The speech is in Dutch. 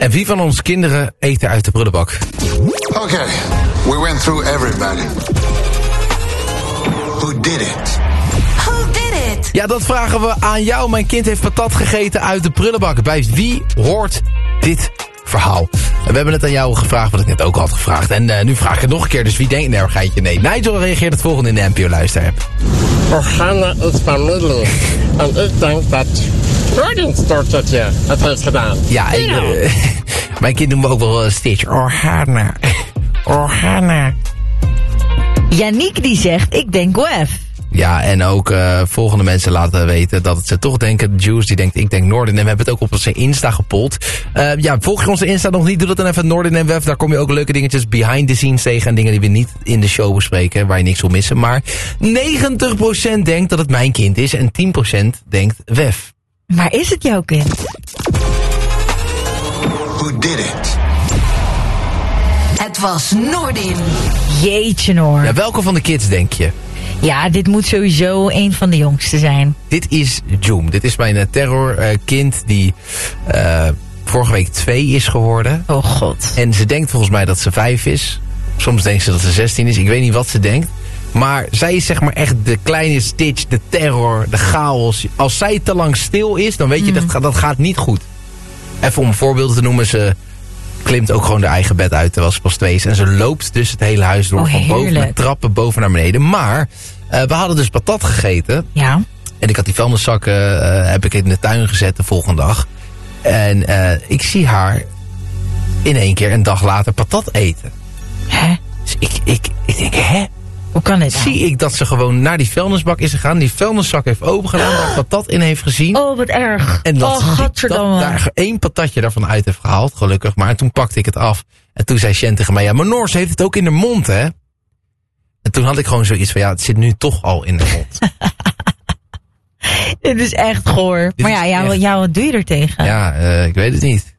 En wie van ons kinderen eet er uit de prullenbak? Okay, we went through everybody. Who did it? Who did it? Ja, dat vragen we aan jou. Mijn kind heeft patat gegeten uit de prullenbak. Bij wie hoort dit verhaal? En we hebben het aan jou gevraagd, wat ik net ook had gevraagd. En nu vraag ik het nog een keer, dus wie denkt nou, geitje? Nee, Nigel reageert het volgende in de NPO-luisterapp. Organa is familie. En ik denk dat Gordon-stortertje het heeft gedaan. Ja, mijn kind noemt me ook wel Stitch. Organa. Yannick die zegt, ik denk Gwef. Ja, en ook volgende mensen laten weten dat ze toch denken. Juice die denkt, ik denk Noordin. En we hebben het ook op onze Insta gepold. Volg je onze Insta nog niet, doe dat dan even Noordin en Wef. Daar kom je ook leuke dingetjes behind the scenes tegen. En dingen die we niet in de show bespreken, waar je niks wil missen. Maar 90% denkt dat het mijn kind is en 10% denkt Wef. Maar is het jouw kind? Who did it? Het was Noordin. Jeetje Noor. Ja, welke van de kids denk je? Ja, dit moet sowieso een van de jongste zijn. Dit is Joom. Dit is mijn terrorkind die vorige week 2 is geworden. Oh god. En ze denkt volgens mij dat ze 5 is. Soms denkt ze dat ze 16 is. Ik weet niet wat ze denkt. Maar zij is zeg maar echt de kleine Stitch, de terror, de chaos. Als zij te lang stil is, dan weet je dat gaat niet goed. Even om voorbeelden te noemen, ze klimt ook gewoon haar eigen bed uit terwijl ze pas 2 is. En ze loopt dus het hele huis door, van boven de trappen, boven naar beneden. Maar we hadden dus patat gegeten. Ja. En ik had die vuilniszakken heb ik in de tuin gezet de volgende dag. En ik zie haar in één keer een dag later patat eten. Hè? Dus ik denk, hè? Hoe kan dit nou? Zie ik dat ze gewoon naar die vuilnisbak is gegaan. Die vuilniszak heeft opengedaan, daar patat in heeft gezien. Oh, wat erg. En dat godverdamme. daar 1 patatje daarvan uit heeft gehaald, gelukkig. Maar toen pakte ik het af. En toen zei Shen tegen mij, ja, maar Noor, ze heeft het ook in de mond, hè? En toen had ik gewoon zoiets van, ja, het zit nu toch al in de mond. Dit is echt goor. Maar ja, wat doe je er tegen? Ja, ik weet het niet.